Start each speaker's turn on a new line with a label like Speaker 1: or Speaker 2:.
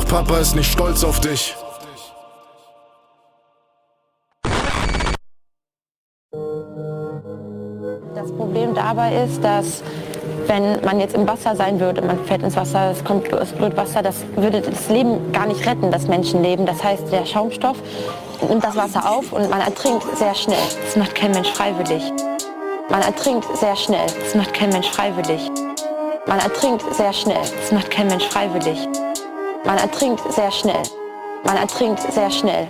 Speaker 1: Doch Papa ist nicht stolz auf dich.
Speaker 2: Das Problem dabei ist, dass wenn man jetzt im Wasser sein würde, man fällt ins Wasser, es kommt das Blutwasser, das würde das Leben gar nicht retten, das Menschenleben. Das heißt, der Schaumstoff nimmt das Wasser auf und man ertrinkt sehr schnell. Das macht kein Mensch freiwillig. Man ertrinkt sehr schnell. Das macht kein Mensch freiwillig. Man ertrinkt sehr schnell. Das macht kein Mensch freiwillig. Man ertrinkt sehr schnell. Man ertrinkt sehr schnell.